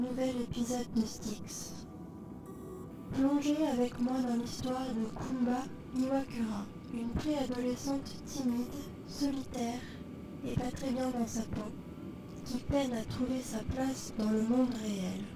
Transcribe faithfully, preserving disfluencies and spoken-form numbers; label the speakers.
Speaker 1: Nouvel épisode de Styx. Plongez avec moi dans l'histoire de Kumba Iwakura, une préadolescente timide, solitaire et pas très bien dans sa peau, qui peine à trouver sa place dans le monde réel.